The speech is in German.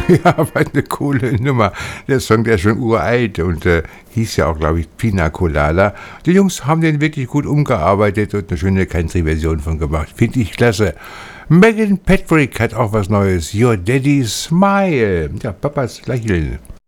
Ja, aber eine coole Nummer. Der Song, der ist schon uralt und hieß ja auch, glaube ich, Pina Colada. Die Jungs haben den wirklich gut umgearbeitet und eine schöne Country-Version von gemacht. Finde ich klasse. Megan Patrick hat auch was Neues. Your Daddy's Smile. Ja, Papas Lächeln.